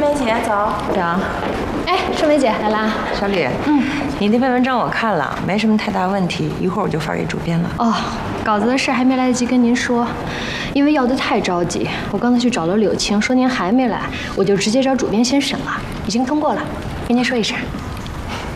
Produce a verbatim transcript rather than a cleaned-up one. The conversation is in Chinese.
梅姐，早。 早。哎，盛梅姐来啦。 小李，嗯，你那篇文章我看了，没什么太大问题，一会儿我就发给主编了。 哦，稿子的事还没来得及跟您说，因为要的太着急，我刚才去找了柳青，说您还没来，我就直接找主编先审了，已经通过了，跟您说一声。